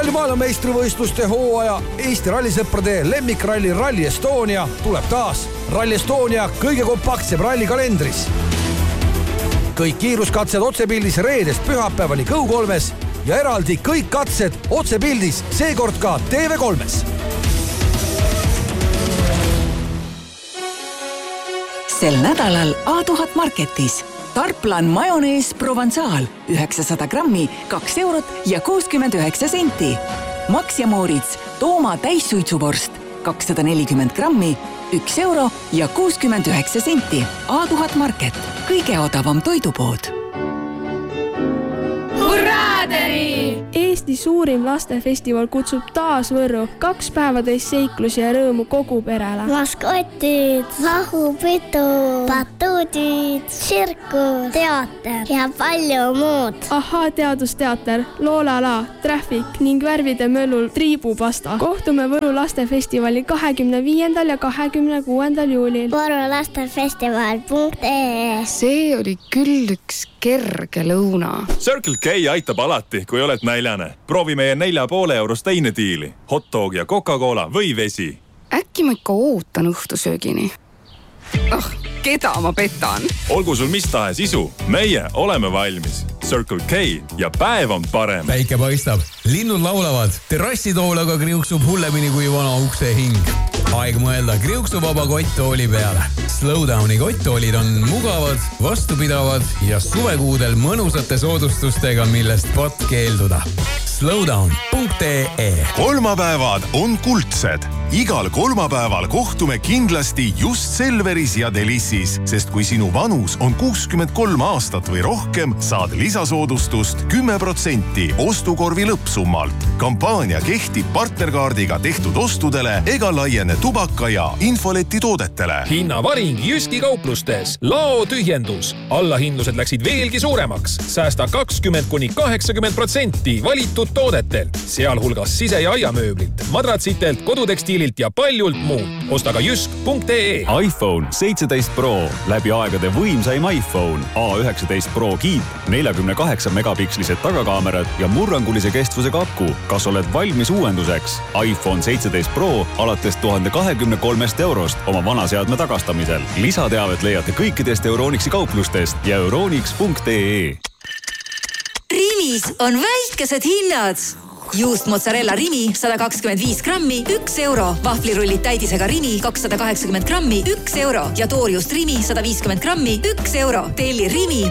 ralli maailmameistrivõistluste hooaja Eesti rallisõprade lemmikralli Rally Estonia tuleb taas Rally Estonia kõige kompaktsem ralli kalendris. Kõik kiiruskatsed otsepildis reedest pühapäevani Go3-s ja eraldi kõik katsed otsepildis, seekord ka TV3-s. Sel nädalal A1000 Marketis Tarplan majonees Provençal 900 grammi 2 eurot ja 69 senti. Max ja Moritz Tooma täissuitsuvorst 240 grammi 1 euro ja 69 senti. A1000 Market, kõige odavam toidupood. Hurraaderi! Eesti suurim lastefestival kutsub taas Võrru 2 päevatäis seiklusi ja rõõmu kogu perele. Maskotid, lahupidu, batuudid, tsirkus, teater ja palju muud. Ahaa teadusteater, Loolala, Traffic ning värvide möllul triibupasta. Kohtume Võru lastefestivali 25. ja 26. juulil. võrulastefestival.ee. See oli küll üks kerge lõuna. Circle K aitab alati, kui oled näljane. Proovi meie 4,5 eurost teine diili. Hotdog ja Coca-Cola või vesi. Äkki ma ikka ootan õhtusöögini? Keda ma petan? Olgu sul mis tahes isu, meie oleme valmis. Circle K ja päev on parem. Päike paistab, linnud laulavad, terrassitoolaga kriuksub hullemini kui vana ukse hing. Aeg mõelda kriuksuvaba kotttooli peale. Slowdowni kotttoolid on mugavad, vastupidavad ja suvekuudel mõnusate soodustustega, millest pot keelduda. Slowdown.ee. Kolmapäevad on kuldsed. Igal kolmapäeval kohtume kindlasti just Selveris ja Delissis, sest kui sinu vanus on 63 aastat või rohkem, saad lisasoodustust 10% ostukorvi lõppsummalt. Kampaania kehtib partnerkaardiga tehtud ostudele ega laiene tubaka ja infoleti toodetele. Hinnavaring Jyski kauplustes. Lao tühjendus. Allahindlused läksid veelgi suuremaks. Säästa 20–80% valitud toodetelt, sealhulgas sise- ja aiamööblilt, madratsitelt, kodutekstiililt ja paljult muud. Osta ka jysk.ee. iPhone 17 Pro. Läbi aegade võimsaim iPhone. A19 Pro Keep, 48 megapikslised tagakaamerad ja murrangulise kestvusega aku. Kas oled valmis uuenduseks? iPhone 17 Pro alates 1023 eurost oma vana seadme tagastamisel. Lisateavet leiate kõikidest Euronixi kauplustest ja euronix.ee. Rimis on väikesed hinnad. Juust mozzarella Rimi 125 grammi 1 euro. Vahvlirullid täidisega Rimi 280 grammi 1 euro. Ja toorjuust Rimi 150 grammi 1 euro. Telli Rimi